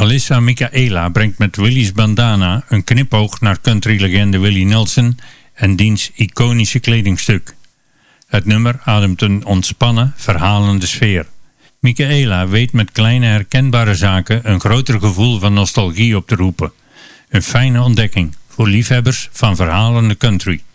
Alyssa Michaela brengt met Willie's Bandana een knipoog naar countrylegende Willie Nelson en diens iconische kledingstuk. Het nummer ademt een ontspannen, verhalende sfeer. Michaela weet met kleine herkenbare zaken een groter gevoel van nostalgie op te roepen. Een fijne ontdekking voor liefhebbers van verhalende country.